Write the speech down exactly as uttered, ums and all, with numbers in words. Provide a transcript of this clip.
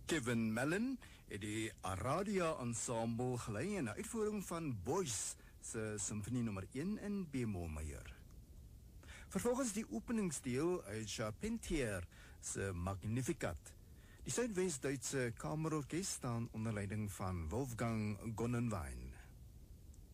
Kevin Mellon het die Aradia Ensemble gelei in 'n uitvoering van Boyce se Symfonie nommer een in B-mol majeur. Vervolgens die openingsdeel uit Charpentier se Magnificat. Die Suidwes-Duitse Kamerorkes staan onder leiding van Wolfgang Gonnenwein.